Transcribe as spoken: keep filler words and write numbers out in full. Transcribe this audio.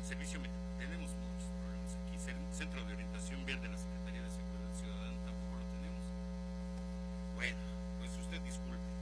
servicio, tenemos muchos problemas aquí. Centro de Orientación Vial de la Secretaría